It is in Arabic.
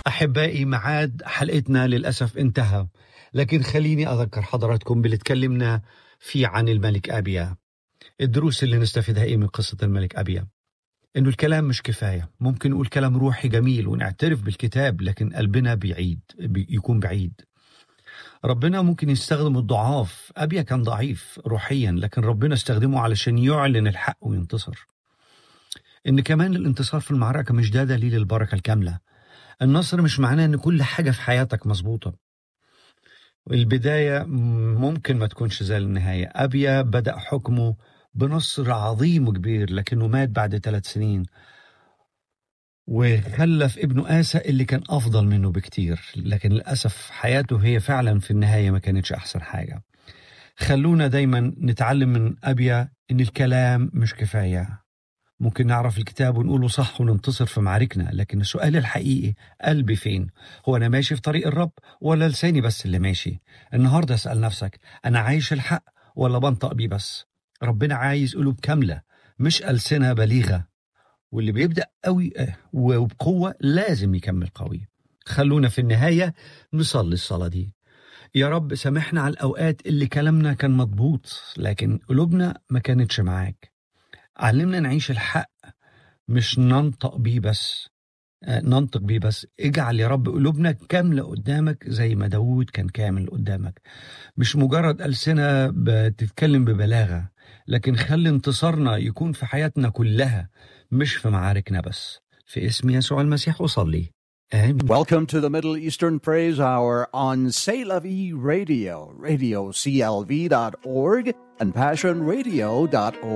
أحبائي، معاد حلقتنا للأسف انتهى، لكن خليني أذكر حضراتكم باللي تكلمنا فيه عن الملك أبيا. الدروس اللي نستفيدها إيه من قصة الملك أبيا؟ إنه الكلام مش كفاية. ممكن نقول كلام روحي جميل ونعترف بالكتاب، لكن قلبنا يكون بعيد. ربنا ممكن يستخدم الضعاف. أبيا كان ضعيف روحيا، لكن ربنا استخدمه علشان يعلن الحق وينتصر. إن كمان الانتصار في المعركة مش ده دليل البركة الكاملة. النصر مش معناه إن كل حاجة في حياتك مظبوطة. البداية ممكن ما تكونش زي النهاية. أبيا بدأ حكمه بنصر عظيم وكبير، لكنه مات بعد 3 سنين وخلف ابنه آسى اللي كان أفضل منه بكتير، لكن للأسف حياته هي فعلا في النهاية ما كانتش أحسن حاجة. خلونا دايما نتعلم من أبيا إن الكلام مش كفاية. ممكن نعرف الكتاب ونقوله صح وننتصر في معاركنا، لكن السؤال الحقيقي، قلبي فين؟ هو أنا ماشي في طريق الرب ولا لساني بس اللي ماشي؟ النهاردة اسأل نفسك، أنا عايش الحق ولا بنطق بيه بس؟ ربنا عايز قلوب كاملة، مش ألسنة بليغة. واللي بيبدأ قوي وبقوة لازم يكمل قوي. خلونا في النهاية نصلي الصلاة دي. يا رب سامحنا على الأوقات اللي كلامنا كان مضبوط لكن قلوبنا ما كانتش معاك. علمنا نعيش الحق مش ننطق بيه بس. اجعل يا رب قلوبنا كاملة قدامك زي ما داود كان كامل قدامك، مش مجرد ألسنة بتتكلم ببلاغة، لكن خلي انتصارنا يكون في حياتنا كلها مش في معاركنا بس. في اسم يسوع المسيح أصلي، آمين. Welcome to the Middle Eastern Praise Hour on C'est La Vie Radio, radioclv.org and passionradio.org.